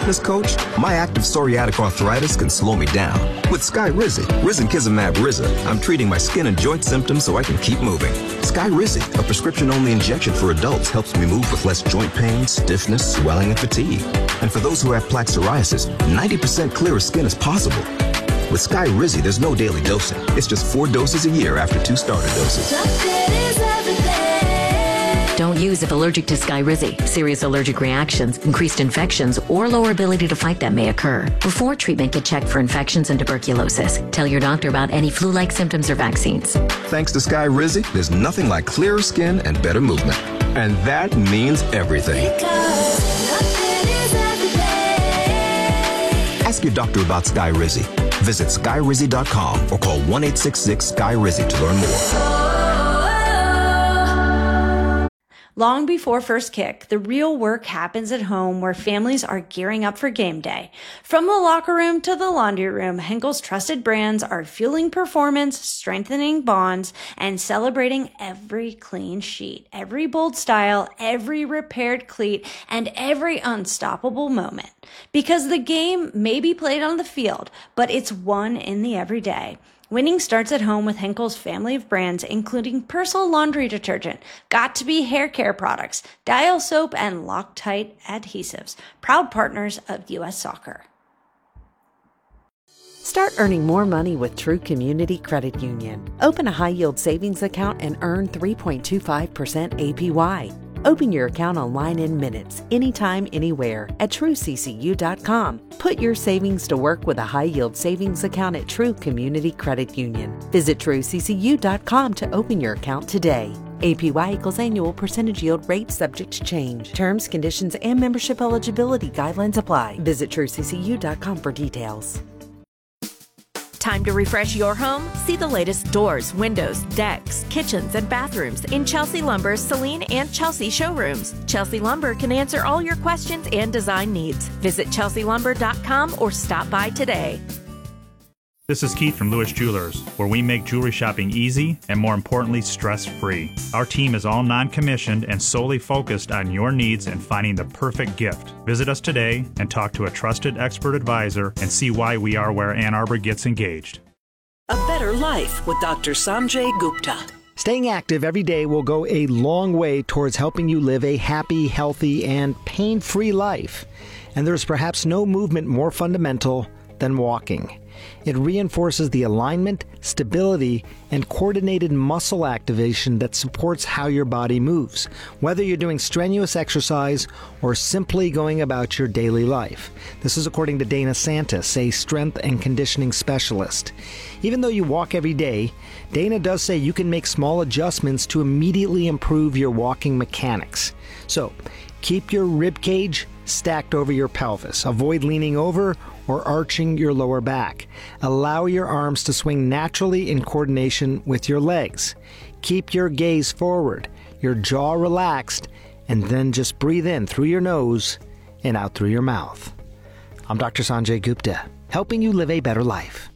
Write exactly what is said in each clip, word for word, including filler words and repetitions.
fitness coach, my active psoriatic arthritis can slow me down. With Skyrizi, risankizumab Riza, I'm treating my skin and joint symptoms so I can keep moving. Skyrizi, a prescription-only injection for adults, helps me move with less joint pain, stiffness, swelling, and fatigue. And for those who have plaque psoriasis, ninety percent clearer skin is possible. With Skyrizi, there's no daily dosing. It's just four doses a year after two starter doses. Don't use if allergic to Skyrizi. Serious allergic reactions, increased infections, or lower ability to fight them may occur. Before treatment, get checked for infections and tuberculosis. Tell your doctor about any flu-like symptoms or vaccines. Thanks to Skyrizi, there's nothing like clearer skin and better movement. And that means everything. Ask your doctor about Skyrizi. Visit Skyrizi dot com or call one eight six six Sky Rizi to learn more. Long before first kick, the real work happens at home where families are gearing up for game day. From the locker room to the laundry room, Henkel's trusted brands are fueling performance, strengthening bonds, and celebrating every clean sheet, every bold style, every repaired cleat, and every unstoppable moment. Because the game may be played on the field, but it's won in the everyday. Winning starts at home with Henkel's family of brands, including Persil laundry detergent, Got2b hair care products, Dial soap, and Loctite adhesives, proud partners of U S Soccer. Start earning more money with True Community Credit Union. Open a high-yield savings account and earn three point two five percent A P Y. Open your account online in minutes, anytime, anywhere at true c c u dot com. Put your savings to work with a high-yield savings account at True Community Credit Union. Visit true c c u dot com to open your account today. A P Y equals annual percentage yield rate subject to change. Terms, conditions, and membership eligibility guidelines apply. Visit true c c u dot com for details. Time to refresh your home? See the latest doors, windows, decks, kitchens, and bathrooms in Chelsea Lumber's Celine and Chelsea showrooms. Chelsea Lumber can answer all your questions and design needs. Visit chelsea lumber dot com or stop by today. This is Keith from Lewis Jewelers, where we make jewelry shopping easy and, more importantly, stress-free. Our team is all non-commissioned and solely focused on your needs and finding the perfect gift. Visit us today and talk to a trusted expert advisor and see why we are where Ann Arbor gets engaged. A Better Life with Doctor Sanjay Gupta. Staying active every day will go a long way towards helping you live a happy, healthy, and pain-free life. And there's perhaps no movement more fundamental than walking. It reinforces the alignment, stability, and coordinated muscle activation that supports how your body moves, whether you're doing strenuous exercise or simply going about your daily life. This is according to Dana Santis, a strength and conditioning specialist. Even though you walk every day, Dana does say you can make small adjustments to immediately improve your walking mechanics. So, keep your rib cage stacked over your pelvis. Avoid leaning over or arching your lower back. Allow your arms to swing naturally in coordination with your legs. Keep your gaze forward, your jaw relaxed, and then just breathe in through your nose and out through your mouth. I'm Doctor Sanjay Gupta, helping you live a better life.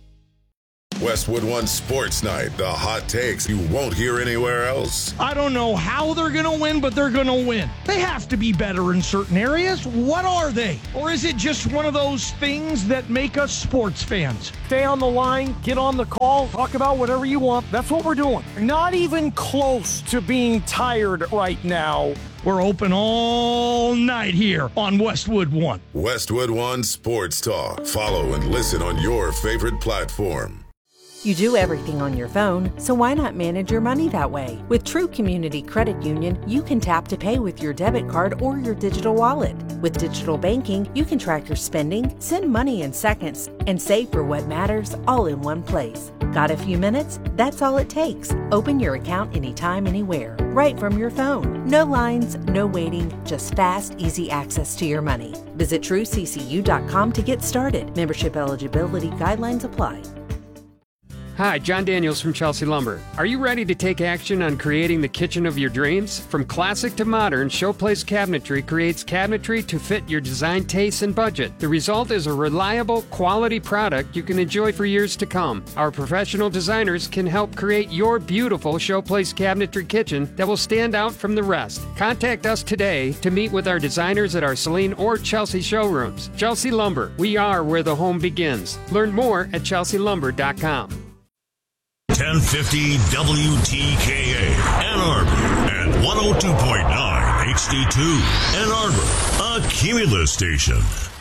Westwood One Sports Night, the hot takes you won't hear anywhere else. I don't know how they're going to win, but they're going to win. They have to be better in certain areas. What are they? Or is it just one of those things that make us sports fans? Stay on the line, get on the call, talk about whatever you want. That's what we're doing. Not even close to being tired right now. We're open all night here on Westwood One. Westwood One Sports Talk. Follow and listen on your favorite platform. You do everything on your phone, so why not manage your money that way? With True Community Credit Union, you can tap to pay with your debit card or your digital wallet. With digital banking, you can track your spending, send money in seconds, and save for what matters all in one place. Got a few minutes? That's all it takes. Open your account anytime, anywhere, right from your phone. No lines, no waiting, just fast, easy access to your money. Visit true c c u dot com to get started. Membership eligibility guidelines apply. Hi, John Daniels from Chelsea Lumber. Are you ready to take action on creating the kitchen of your dreams? From classic to modern, Showplace Cabinetry creates cabinetry to fit your design tastes and budget. The result is a reliable, quality product you can enjoy for years to come. Our professional designers can help create your beautiful Showplace Cabinetry kitchen that will stand out from the rest. Contact us today to meet with our designers at our Saline or Chelsea showrooms. Chelsea Lumber, we are where the home begins. Learn more at chelsea lumber dot com. ten fifty W T K A, Ann Arbor, and one oh two point nine H D two, Ann Arbor, a Cumulus station.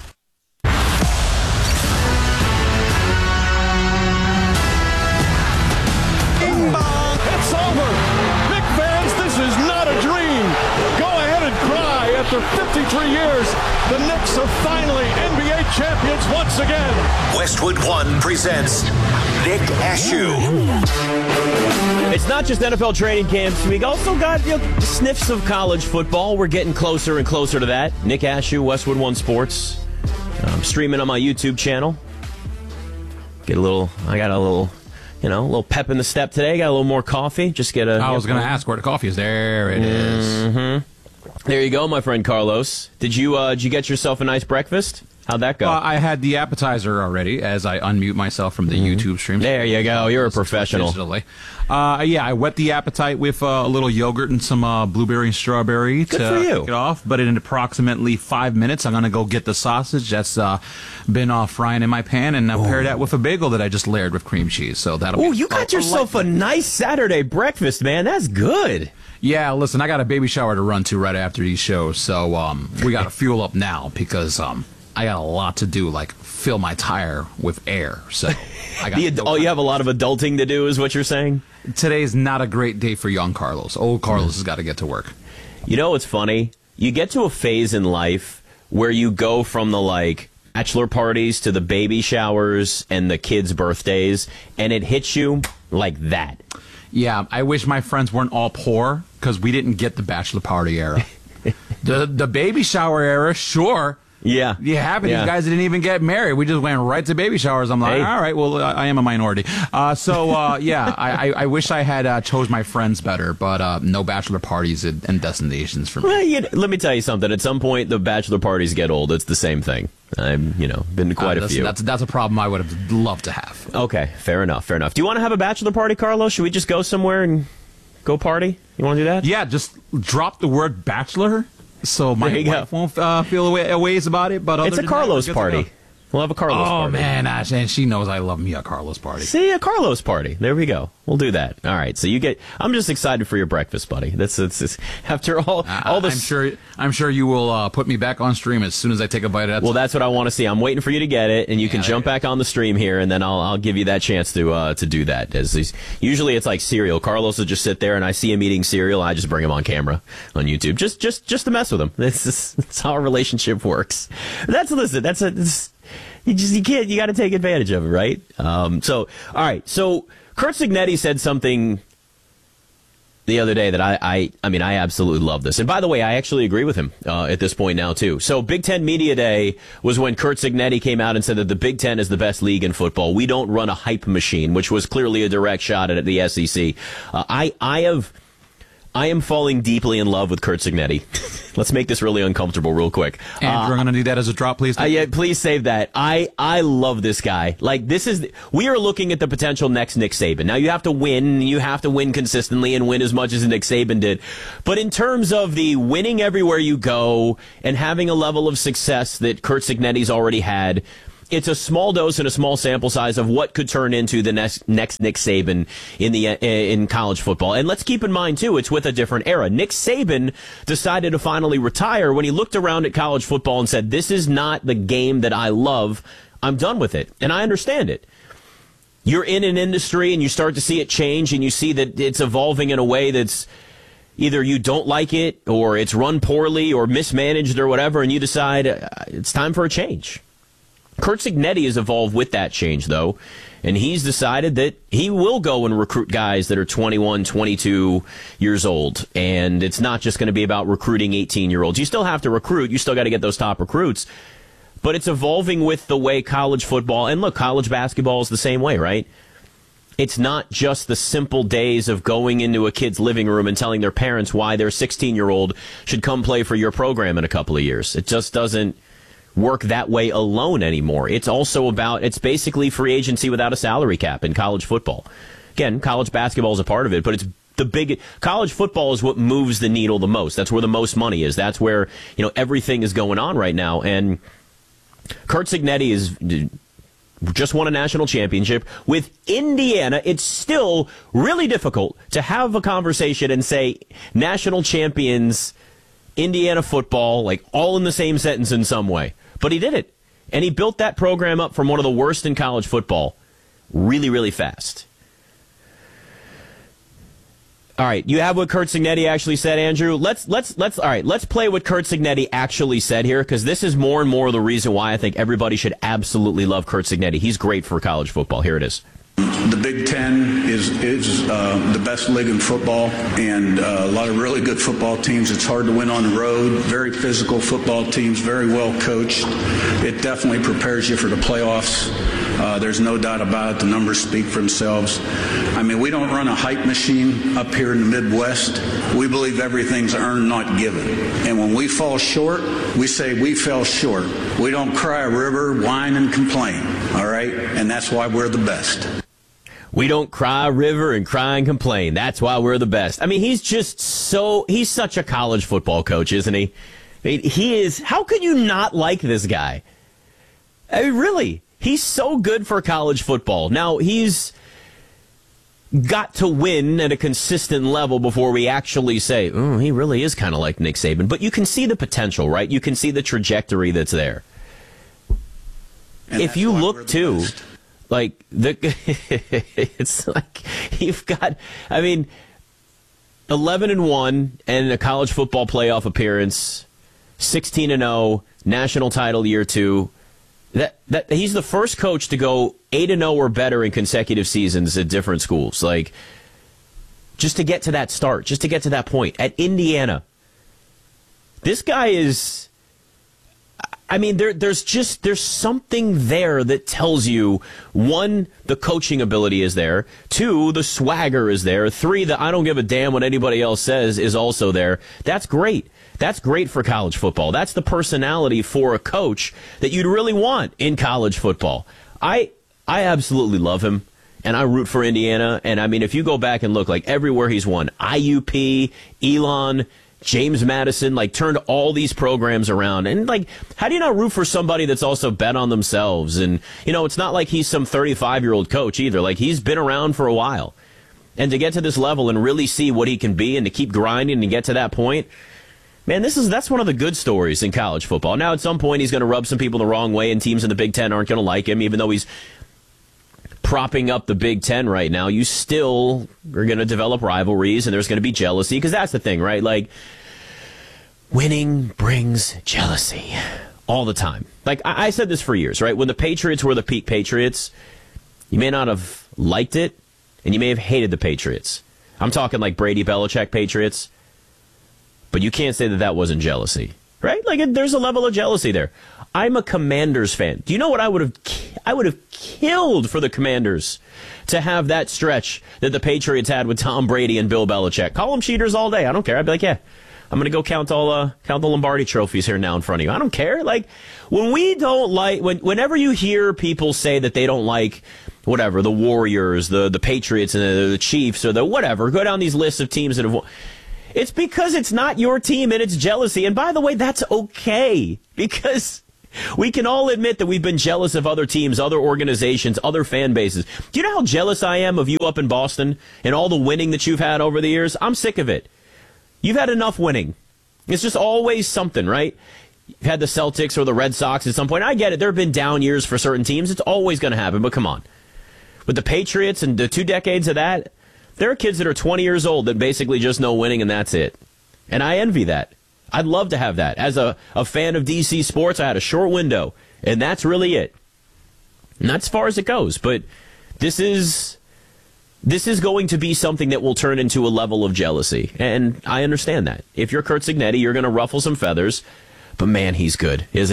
It's over. Knick fans, this is not a dream. Go ahead and cry. After fifty-three years, the Knicks are finally N B A champions once again. Westwood One presents Nick Ashew. It's not just N F L training camps. We also got, you know, sniffs of college football. We're getting closer and closer to that. Nick Ashew, Westwood One Sports. I'm streaming on my YouTube channel. Get a little, I got a little, you know, a little pep in the step today. Got a little more coffee. Just get a. I was going to ask where the coffee is. There it is. Mm-hmm. There you go, my friend Carlos. Did you uh, did you get yourself a nice breakfast? How'd that go? Uh, I had the appetizer already as I unmute myself from the mm-hmm. YouTube stream. There you go. You're a professional. Digitally. Uh, yeah, I whet the appetite with uh, a little yogurt and some uh, blueberry and strawberry Good to for you. kick it off. But in approximately five minutes, I'm going to go get the sausage that's uh, been uh, frying in my pan and uh, pair that with a bagel that I just layered with cream cheese. So that'll. Oh, be you got a, yourself a, a nice Saturday breakfast, man. That's good. Yeah, listen, I got a baby shower to run to right after these shows, so um, we got to fuel up now because um, I got a lot to do, like fill my tire with air. So I got. the, oh, you have a lot of adulting to do, is what you're saying? Today's not a great day for young Carlos. Old Carlos mm. has got to get to work. You know what's funny? You get to a phase in life where you go from the like bachelor parties to the baby showers and the kids' birthdays, and it hits you like that. Yeah, I wish my friends weren't all poor because we didn't get the bachelor party era. the the baby shower era, sure. Yeah. You have it. Yeah. You guys didn't even get married. We just went right to baby showers. I'm like, hey. all right, well, I am a minority. Uh, so, uh, yeah, I, I, I wish I had uh, chose my friends better, but uh, no bachelor parties and, and destinations for me. Well, you, let me tell you something. At some point, the bachelor parties get old. It's the same thing. I've, you know, been to quite uh, a few. That's, that's a problem I would have loved to have. Okay, fair enough, fair enough. Do you want to have a bachelor party, Carlos? Should we just go somewhere and go party? You want to do that? Yeah, just drop the word bachelor. So my wife go. won't uh, feel a, way, a ways about it, but other it's a than Carlos that, party. We'll have a Carlos oh, party. Oh man, Ash, and she knows I love me a Carlos party. See, a Carlos party. There we go. We'll do that. All right. So you get. I'm just excited for your breakfast, buddy. That's it's after all uh, all this. I'm sure. I'm sure you will uh, put me back on stream as soon as I take a bite of that. Well, that's what I want to see. I'm waiting for you to get it, and you yeah, can jump back on the stream here, and then I'll I'll give you that chance to uh, to do that. As these, usually it's like cereal. Carlos will just sit there, and I see him eating cereal. I just bring him on camera on YouTube, just just just to mess with him. That's just, that's how our relationship works. That's listen. That's a. That's, You just you can't you got to take advantage of it, right? Um, so all right, so Curt Cignetti said something the other day that I I I mean I absolutely love this. And by the way, I actually agree with him uh, at this point now too. So Big Ten Media Day was when Curt Cignetti came out and said that the Big Ten is the best league in football. We don't run a hype machine, which was clearly a direct shot at the S E C. Uh, I I have. I am falling deeply in love with Curt Cignetti. Let's make this really uncomfortable real quick. Andrew, uh, I'm going to need that as a drop, please. Uh, yeah, please save that. I, I love this guy. Like, this is, we are looking at the potential next Nick Saban. Now, you have to win, you have to win consistently and win as much as Nick Saban did. But in terms of the winning everywhere you go and having a level of success that Curt Cignetti's already had, it's a small dose and a small sample size of what could turn into the next next Nick Saban in the in college football. And let's keep in mind, too, it's with a different era. Nick Saban decided to finally retire when he looked around at college football and said, this is not the game that I love. I'm done with it. And I understand it. You're in an industry and you start to see it change and you see that it's evolving in a way that's either you don't like it or it's run poorly or mismanaged or whatever, and you decide uh, it's time for a change. Curt Cignetti has evolved with that change, though, and he's decided that he will go and recruit guys that are twenty-one, twenty-two years old, and it's not just going to be about recruiting eighteen-year-olds. You still have to recruit. You still got to get those top recruits, but it's evolving with the way college football, and look, college basketball is the same way, right? It's not just the simple days of going into a kid's living room and telling their parents why their sixteen-year-old should come play for your program in a couple of years. It just doesn't work that way alone anymore. It's also about, it's basically free agency without a salary cap in college football. Again, college basketball is a part of it, but it's the big, college football is what moves the needle the most. That's where the most money is. That's where, you know, everything is going on right now. And Curt Cignetti is just won a national championship with Indiana. It's still really difficult to have a conversation and say national champions, Indiana football, like all in the same sentence in some way. But he did it. And he built that program up from one of the worst in college football really, really fast. All right, you have what Curt Cignetti actually said, Andrew. Let's let's let's all right, let's play what Curt Cignetti actually said here, because this is more and more the reason why I think everybody should absolutely love Curt Cignetti. He's great for college football. Here it is. The Big Ten is is uh, the best league in football, and uh, a lot of really good football teams. It's hard to win on the road. Very physical football teams, very well coached. It definitely prepares you for the playoffs. Uh, there's no doubt about it. The numbers speak for themselves. I mean, we don't run a hype machine up here in the Midwest. We believe everything's earned, not given. And when we fall short, we say we fell short. We don't cry a river, whine, and complain, all right? And that's why we're the best. We don't cry a river and cry and complain. That's why we're the best. I mean, he's just so, he's such a college football coach, isn't he? I mean, he is, how could you not like this guy? I mean, really, he's so good for college football. Now, he's got to win at a consistent level before we actually say, oh, he really is kind of like Nick Saban. But you can see the potential, right? You can see the trajectory that's there. And if you look, too, best. like, the it's like you've got, I mean, eleven and one and a college football playoff appearance, sixteen and oh, national title year two. That that he's the first coach to go eight and oh or better in consecutive seasons at different schools. Like, just to get to that start, just to get to that point at Indiana. This guy is, I mean, there there's just there's something there that tells you, one, the coaching ability is there, two, the swagger is there, three, the I don't give a damn what anybody else says is also there. That's great. That's great for college football. That's the personality for a coach that you'd really want in college football. I I absolutely love him, and I root for Indiana. And, I mean, if you go back and look, like, everywhere he's won, I U P, Elon, James Madison, like, turned all these programs around. And, like, how do you not root for somebody that's also bet on themselves? And, you know, it's not like he's some thirty-five-year-old coach either. Like, he's been around for a while. And to get to this level and really see what he can be and to keep grinding and get to that point, man, this is that's one of the good stories in college football. Now, at some point, he's going to rub some people the wrong way, and teams in the Big Ten aren't going to like him, even though he's propping up the Big Ten right now. You still are going to develop rivalries, and there's going to be jealousy, because that's the thing, right? Like, winning brings jealousy all the time. Like, I, I said this for years, right? When the Patriots were the peak Patriots, you may not have liked it, and you may have hated the Patriots. I'm talking like Brady Belichick Patriots. But you can't say that that wasn't jealousy, right? Like, there's a level of jealousy there. I'm a Commanders fan. Do you know what I would have? I would have killed for the Commanders to have that stretch that the Patriots had with Tom Brady and Bill Belichick. Call them cheaters all day. I don't care. I'd be like, yeah, I'm going to go count all uh, count the Lombardi trophies here now in front of you. I don't care. Like, when we don't like, when whenever you hear people say that they don't like whatever, the Warriors, the the Patriots, and the, the Chiefs, or the whatever, go down these lists of teams that have won. It's because it's not your team and it's jealousy. And by the way, that's okay, because we can all admit that we've been jealous of other teams, other organizations, other fan bases. Do you know how jealous I am of you up in Boston and all the winning that you've had over the years? I'm sick of it. You've had enough winning. It's just always something, right? You've had the Celtics or the Red Sox at some point. I get it. There have been down years for certain teams. It's always going to happen, but come on. With the Patriots and the two decades of that, there are kids that are twenty years old that basically just know winning, and that's it. And I envy that. I'd love to have that. As a, a fan of D C sports, I had a short window, and that's really it. And that's as far as it goes. But this is this is going to be something that will turn into a level of jealousy. And I understand that. If you're Curt Cignetti, you're going to ruffle some feathers. But, man, he's good, isn't he?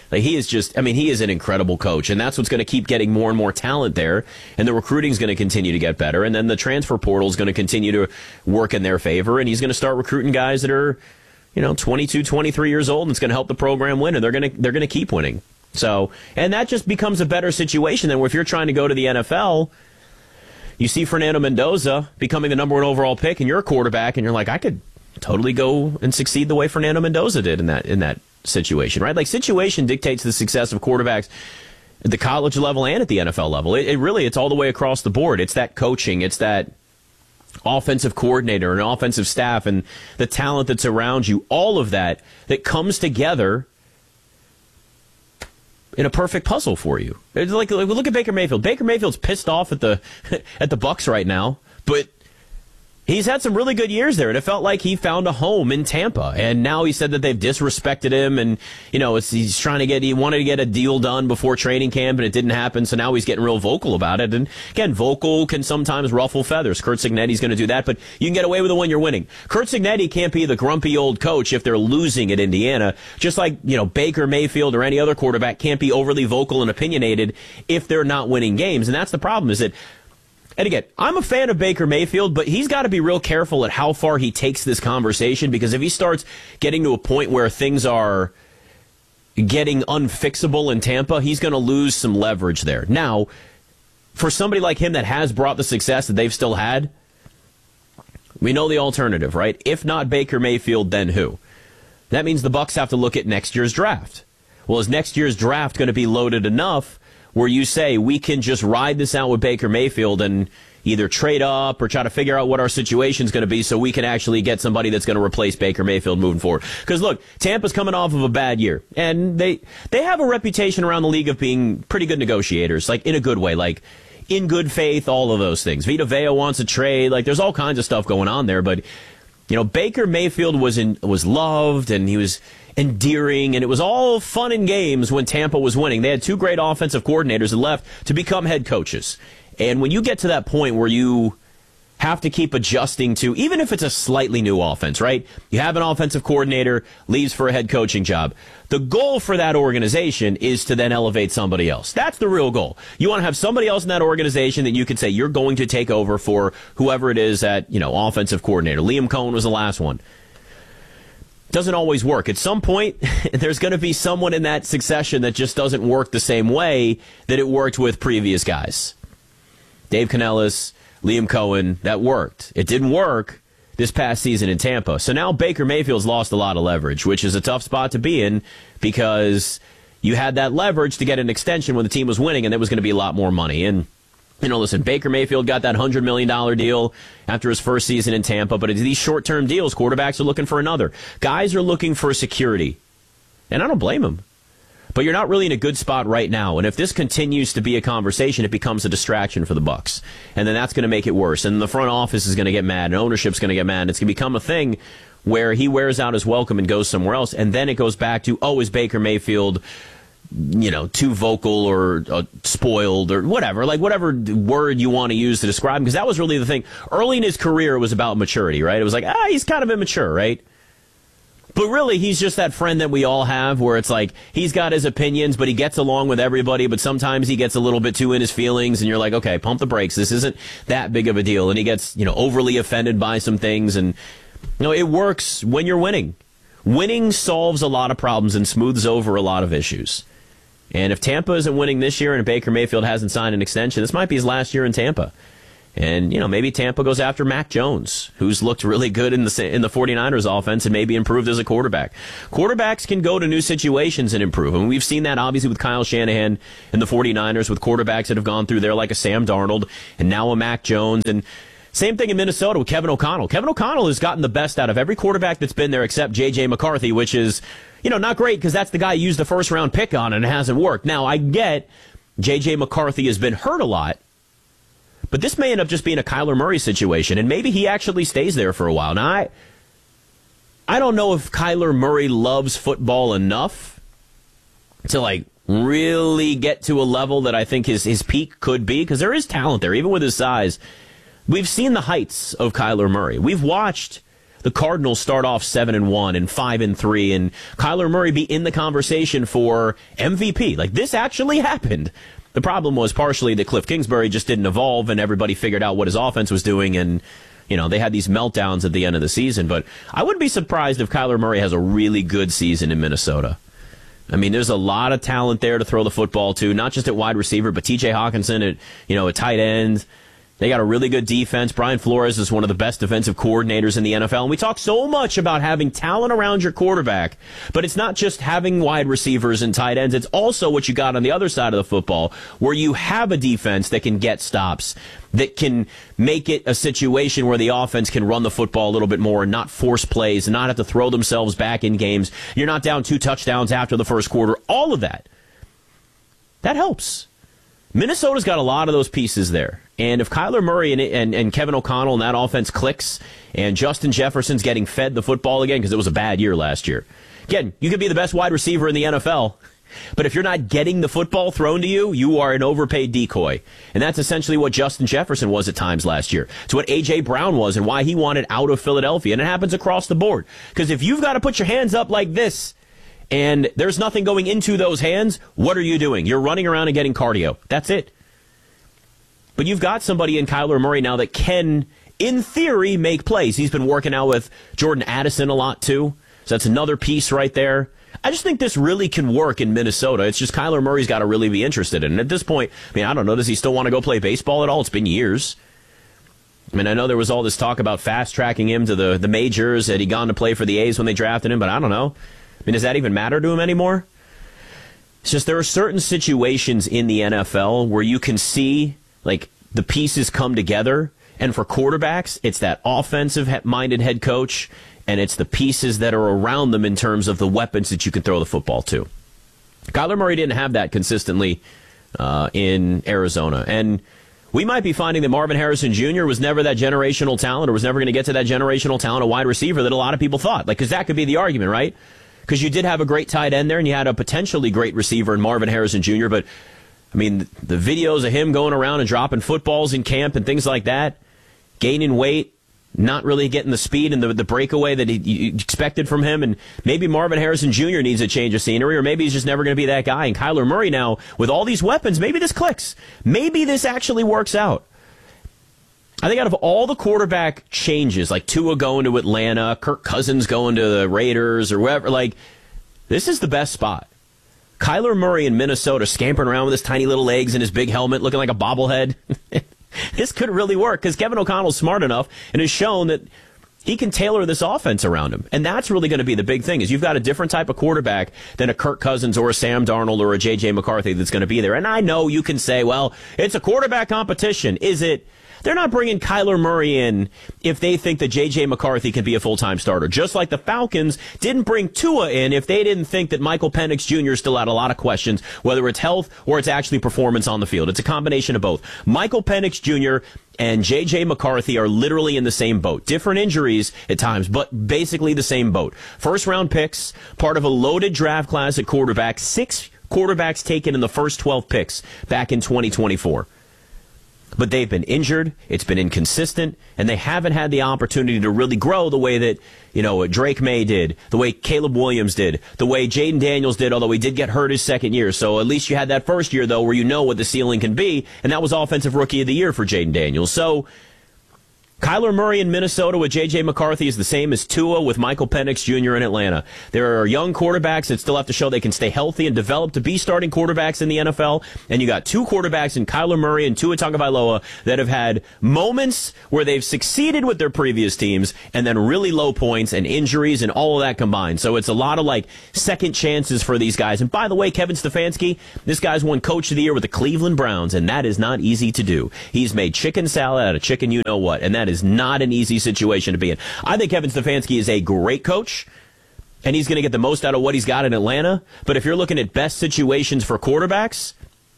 Like, he is just, I mean, he is an incredible coach, and that's what's going to keep getting more and more talent there, and the recruiting is going to continue to get better, and then the transfer portal is going to continue to work in their favor, and he's going to start recruiting guys that are, you know, twenty-two, twenty-three years old, and it's going to help the program win, and they're going to they're going to keep winning. So, and that just becomes a better situation than if you're trying to go to the N F L. You see Fernando Mendoza becoming the number one overall pick, and you're a quarterback, and you're like, I could totally go and succeed the way Fernando Mendoza did in that in that situation, right? Like, situation dictates the success of quarterbacks at the college level and at the N F L level. It, it really, it's all the way across the board. It's that coaching, it's that offensive coordinator and offensive staff and the talent that's around you, all of that that comes together in a perfect puzzle for you. It's like, like look at Baker Mayfield. Baker Mayfield's pissed off at the at the Bucs right now, but he's had some really good years there, and it felt like he found a home in Tampa. And now he said that they've disrespected him, and you know, it's, he's trying to get, he wanted to get a deal done before training camp, and it didn't happen. So now he's getting real vocal about it. And again, vocal can sometimes ruffle feathers. Curt Cignetti's going to do that, but you can get away with it when you're winning. Curt Cignetti can't be the grumpy old coach if they're losing at Indiana, just like, you know, Baker Mayfield or any other quarterback can't be overly vocal and opinionated if they're not winning games. And that's the problem, is that, and again, I'm a fan of Baker Mayfield, but he's got to be real careful at how far he takes this conversation, because if he starts getting to a point where things are getting unfixable in Tampa, he's going to lose some leverage there. Now, for somebody like him that has brought the success that they've still had, we know the alternative, right? If not Baker Mayfield, then who? That means the Bucs have to look at next year's draft. Well, is next year's draft going to be loaded enough where you say we can just ride this out with Baker Mayfield and either trade up or try to figure out what our situation is going to be so we can actually get somebody that's going to replace Baker Mayfield moving forward? Because, look, Tampa's coming off of a bad year, and they they have a reputation around the league of being pretty good negotiators, like in a good way, like in good faith, all of those things. Vita Vea wants a trade. Like, there's all kinds of stuff going on there, but, you know, Baker Mayfield was in, was loved, and he was endearing, and it was all fun and games when Tampa was winning. They had two great offensive coordinators that left to become head coaches. And when you get to that point where you have to keep adjusting to, even if it's a slightly new offense, right? You have an offensive coordinator, leaves for a head coaching job. The goal for that organization is to then elevate somebody else. That's the real goal. You want to have somebody else in that organization that you can say you're going to take over for whoever it is at, you know, offensive coordinator. Liam Cohen was the last one. Doesn't always work. At some point, there's going to be someone in that succession that just doesn't work the same way that it worked with previous guys. Dave Canellis, Liam Cohen, that worked. It didn't work this past season in Tampa. So now Baker Mayfield's lost a lot of leverage, which is a tough spot to be in, because you had that leverage to get an extension when the team was winning, and there was going to be a lot more money. And, you know, listen, Baker Mayfield got that one hundred million dollars deal after his first season in Tampa, but these short-term deals, quarterbacks are looking for another. Guys are looking for security, and I don't blame them. But you're not really in a good spot right now, and if this continues to be a conversation, it becomes a distraction for the Bucs, and then that's going to make it worse, and the front office is going to get mad, and ownership's going to get mad, and it's going to become a thing where he wears out his welcome and goes somewhere else, and then it goes back to, oh, is Baker Mayfield, you know, too vocal or uh, spoiled or whatever, like whatever word you want to use to describe him, because that was really the thing. Early in his career, it was about maturity, right? It was like, ah, he's kind of immature, right? But really, he's just that friend that we all have where it's like he's got his opinions, but he gets along with everybody, but sometimes he gets a little bit too in his feelings, and you're like, okay, pump the brakes. This isn't that big of a deal. And he gets, you know, overly offended by some things. And, you know, it works when you're winning. Winning solves a lot of problems and smooths over a lot of issues. And if Tampa isn't winning this year and Baker Mayfield hasn't signed an extension, this might be his last year in Tampa. And, you know, maybe Tampa goes after Mac Jones, who's looked really good in the in the 49ers offense and maybe improved as a quarterback. Quarterbacks can go to new situations and improve. And we've seen that, obviously, with Kyle Shanahan and the 49ers, with quarterbacks that have gone through there like a Sam Darnold and now a Mac Jones. And same thing in Minnesota with Kevin O'Connell. Kevin O'Connell has gotten the best out of every quarterback that's been there except J J McCarthy, which is, you know, not great because that's the guy you used the first-round pick on and it hasn't worked. Now, I get J J McCarthy has been hurt a lot, but this may end up just being a Kyler Murray situation, and maybe he actually stays there for a while. Now, I, I don't know if Kyler Murray loves football enough to, like, really get to a level that I think his, his peak could be, because there is talent there, even with his size. We've seen the heights of Kyler Murray. We've watched the Cardinals start off seven and one and five and three, and Kyler Murray be in the conversation for M V P. Like, this actually happened. The problem was partially that Cliff Kingsbury just didn't evolve, and everybody figured out what his offense was doing, and you know they had these meltdowns at the end of the season. But I wouldn't be surprised if Kyler Murray has a really good season in Minnesota. I mean, there's a lot of talent there to throw the football to, not just at wide receiver, but T J Hawkinson at, you know, at tight end. They got a really good defense. Brian Flores is one of the best defensive coordinators in the N F L. And we talk so much about having talent around your quarterback, but it's not just having wide receivers and tight ends. It's also what you got on the other side of the football, where you have a defense that can get stops, that can make it a situation where the offense can run the football a little bit more and not force plays and not have to throw themselves back in games. You're not down two touchdowns after the first quarter. All of that. That helps. Minnesota's got a lot of those pieces there. And if Kyler Murray and, and, and Kevin O'Connell and that offense clicks, and Justin Jefferson's getting fed the football again, because it was a bad year last year. Again, you could be the best wide receiver in the N F L, but if you're not getting the football thrown to you, you are an overpaid decoy. And that's essentially what Justin Jefferson was at times last year. It's what A J. Brown was and why he wanted out of Philadelphia. And it happens across the board. Because if you've got to put your hands up like this, and there's nothing going into those hands, what are you doing? You're running around and getting cardio. That's it. But you've got somebody in Kyler Murray now that can, in theory, make plays. He's been working out with Jordan Addison a lot, too. So that's another piece right there. I just think this really can work in Minnesota. It's just Kyler Murray's got to really be interested in it. And at this point, I mean, I don't know, does he still want to go play baseball at all? It's been years. I mean, I know there was all this talk about fast-tracking him to the, the majors. Had he gone to play for the A's when they drafted him? But I don't know. I mean, does that even matter to him anymore? It's just there are certain situations in the N F L where you can see, like, the pieces come together. And for quarterbacks, it's that offensive-minded head coach, and it's the pieces that are around them in terms of the weapons that you can throw the football to. Kyler Murray didn't have that consistently uh, in Arizona. And we might be finding that Marvin Harrison Junior was never that generational talent, or was never going to get to that generational talent, a wide receiver that a lot of people thought. Like, because that could be the argument, right? Because you did have a great tight end there, and you had a potentially great receiver in Marvin Harrison Junior, but, I mean, the videos of him going around and dropping footballs in camp and things like that, gaining weight, not really getting the speed and the, the breakaway that he, he expected from him, and maybe Marvin Harrison Junior needs a change of scenery, or maybe he's just never going to be that guy. And Kyler Murray now, with all these weapons, maybe this clicks. Maybe this actually works out. I think out of all the quarterback changes, like Tua going to Atlanta, Kirk Cousins going to the Raiders, or wherever, like, this is the best spot. Kyler Murray in Minnesota scampering around with his tiny little legs and his big helmet looking like a bobblehead. This could really work because Kevin O'Connell's smart enough and has shown that he can tailor this offense around him. And that's really going to be the big thing, is you've got a different type of quarterback than a Kirk Cousins or a Sam Darnold or a J J. McCarthy that's going to be there. And I know you can say, well, it's a quarterback competition. Is it? They're not bringing Kyler Murray in if they think that J J. McCarthy can be a full-time starter. Just like the Falcons didn't bring Tua in if they didn't think that Michael Penix Junior still had a lot of questions, whether it's health or it's actually performance on the field. It's a combination of both. Michael Penix Junior and J J. McCarthy are literally in the same boat. Different injuries at times, but basically the same boat. First-round picks, part of a loaded draft class at quarterback, six quarterbacks taken in the first twelve picks back in twenty twenty-four. But they've been injured, it's been inconsistent, and they haven't had the opportunity to really grow the way that, you know, Drake May did, the way Caleb Williams did, the way Jaden Daniels did, although he did get hurt his second year. So at least you had that first year, though, where you know what the ceiling can be, and that was Offensive Rookie of the Year for Jaden Daniels. So Kyler Murray in Minnesota with J J. McCarthy is the same as Tua with Michael Penix Junior in Atlanta. There are young quarterbacks that still have to show they can stay healthy and develop to be starting quarterbacks in the N F L. And you got two quarterbacks in Kyler Murray and Tua Tagovailoa that have had moments where they've succeeded with their previous teams and then really low points and injuries and all of that combined. So it's a lot of like second chances for these guys. And by the way, Kevin Stefanski, this guy's won Coach of the Year with the Cleveland Browns, and that is not easy to do. He's made chicken salad out of chicken you know what, and that is not an easy situation to be in. I think Kevin Stefanski is a great coach, and he's going to get the most out of what he's got in Atlanta. But if you're looking at best situations for quarterbacks,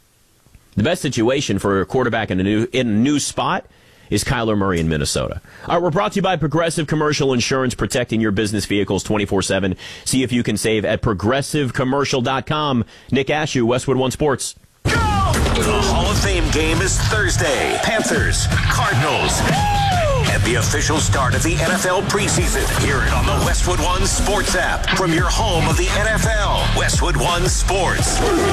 the best situation for a quarterback in a new in a new spot is Kyler Murray in Minnesota. All right, we're brought to you by Progressive Commercial Insurance, protecting your business vehicles twenty-four seven. See if you can save at progressive commercial dot com. Nick Ashew, Westwood One Sports. The Hall of Fame game is Thursday. Panthers, Cardinals. and the official start of the N F L preseason. Hear it on the Westwood One Sports app from your home of the N F L. Westwood One Sports.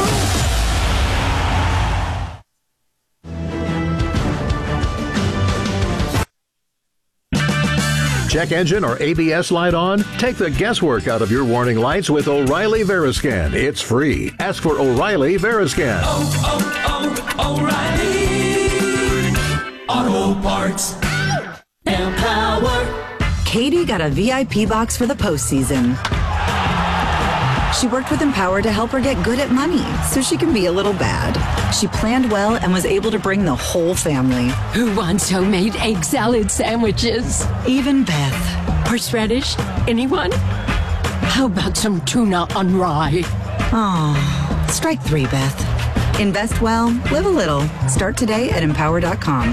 Check engine or A B S light on? Take the guesswork out of your warning lights with O'Reilly Veriscan. It's free. Ask for O'Reilly Veriscan. Oh, oh, oh, O'Reilly Auto Parts. Empower. Katie got a V I P box for the postseason. She worked with Empower to help her get good at money so she can be a little bad. She planned well and was able to bring the whole family. Who wants homemade egg salad sandwiches? Even Beth. Horseradish? Anyone? How about some tuna on rye? Oh, strike three, Beth. Invest well, live a little. Start today at empower dot com.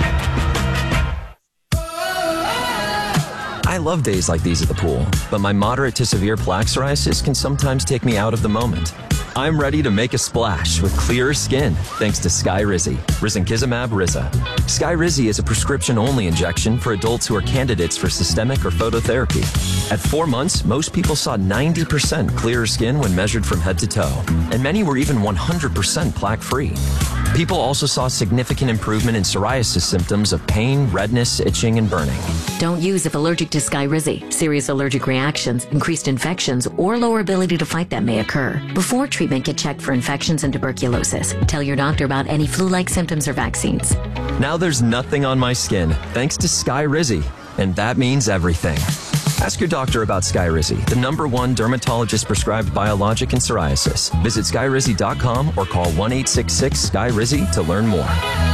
I love days like these at the pool, but my moderate to severe plaque psoriasis can sometimes take me out of the moment. I'm ready to make a splash with clearer skin thanks to Skyrizi, risankizumab Riza. Skyrizi is a prescription-only injection for adults who are candidates for systemic or phototherapy. At four months, most people saw ninety percent clearer skin when measured from head to toe, and many were even one hundred percent plaque-free. People also saw significant improvement in psoriasis symptoms of pain, redness, itching, and burning. Don't use if allergic to Skyrizi. Serious allergic reactions, increased infections, or lower ability to fight them may occur. Before treatment, get checked for infections and tuberculosis. Tell your doctor about any flu-like symptoms or vaccines. Now there's nothing on my skin thanks to Skyrizi, and that means everything. Ask your doctor about Skyrizi, the number one dermatologist-prescribed biologic in psoriasis. Visit skyrizi dot com or call one eight six six Sky Rizi to learn more.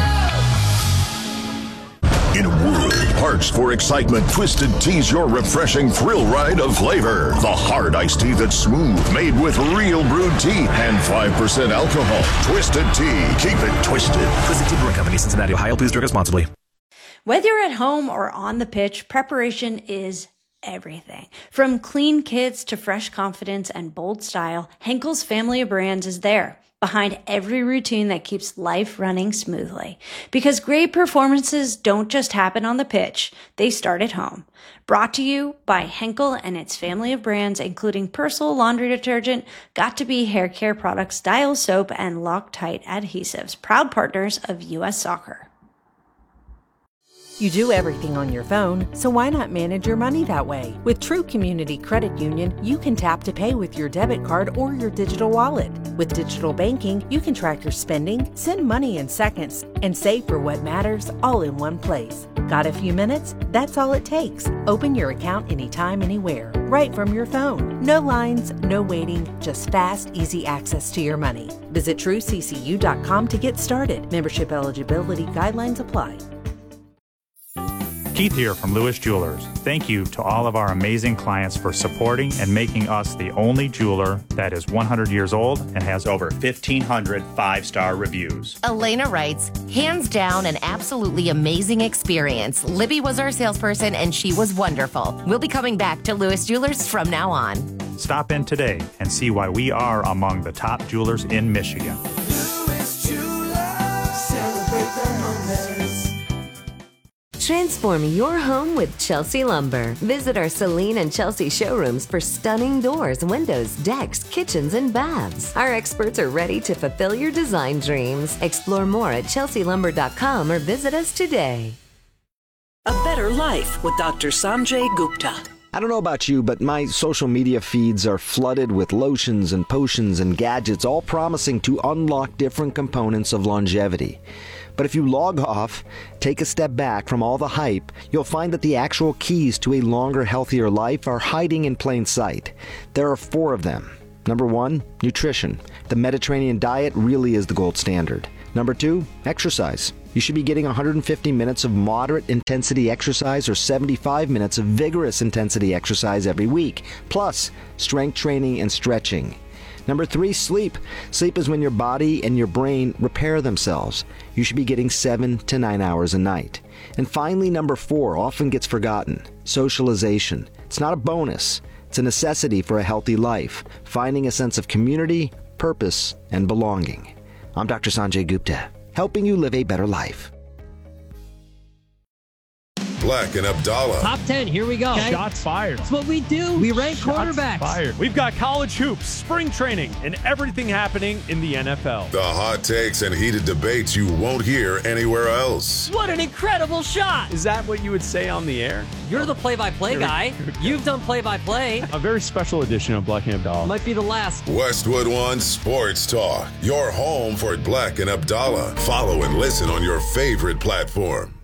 In a world parched for excitement, Twisted Tea's your refreshing thrill ride of flavor. The hard iced tea that's smooth, made with real brewed tea and five percent alcohol. Twisted Tea. Keep it twisted. Twisted Tea Brewing Company, Cincinnati, Ohio. Please drink responsibly. Whether you're at home or on the pitch, preparation is everything. From clean kits to fresh confidence and bold style, Henkel's family of brands is there, behind every routine that keeps life running smoothly. Because great performances don't just happen on the pitch, they start at home. Brought to you by Henkel and its family of brands, including Persil laundry detergent, Got2b hair care products, Dial soap, and Loctite adhesives, proud partners of U S Soccer. You do everything on your phone, so why not manage your money that way? With True Community Credit Union, you can tap to pay with your debit card or your digital wallet. With digital banking, you can track your spending, send money in seconds, and save for what matters all in one place. Got a few minutes? That's all it takes. Open your account anytime, anywhere, right from your phone. No lines, no waiting, just fast, easy access to your money. Visit true c c u dot com to get started. Membership eligibility guidelines apply. Keith here from Lewis Jewelers. Thank you to all of our amazing clients for supporting and making us the only jeweler that is one hundred years old and has over fifteen hundred five-star reviews. Elena writes, hands down an absolutely amazing experience. Libby was our salesperson and she was wonderful. We'll be coming back to Lewis Jewelers from now on. Stop in today and see why we are among the top jewelers in Michigan. Lewis Jewelers, celebrate the moments. Transform your home with Chelsea Lumber. Visit our Celine and Chelsea showrooms for stunning doors, windows, decks, kitchens, and baths. Our experts are ready to fulfill your design dreams. Explore more at chelsea lumber dot com or visit us today. A Better Life with Doctor Sanjay Gupta. I don't know about you, but my social media feeds are flooded with lotions and potions and gadgets, all promising to unlock different components of longevity. But if you log off, take a step back from all the hype, you'll find that the actual keys to a longer, healthier life are hiding in plain sight. There are four of them. Number one, nutrition. The Mediterranean diet really is the gold standard. Number two, exercise. You should be getting one hundred fifty minutes of moderate intensity exercise or seventy-five minutes of vigorous intensity exercise every week, plus strength training and stretching. Number three, sleep. Sleep is when your body and your brain repair themselves. You should be getting seven to nine hours a night. And finally, number four, often gets forgotten, socialization. It's not a bonus. It's a necessity for a healthy life, finding a sense of community, purpose, and belonging. I'm Doctor Sanjay Gupta, helping you live a better life. Black and Abdallah. Top ten, here we go. Okay. Shots fired. That's what we do. We rank Shots quarterbacks. Fired. We've got college hoops, spring training, and everything happening in the N F L. The hot takes and heated debates you won't hear anywhere else. What an incredible shot. Is that what you would say on the air? You're the play-by-play guy. You've done play-by-play. A very special edition of Black and Abdallah. Might be the last. Westwood One Sports Talk, your home for Black and Abdallah. Follow and listen on your favorite platform.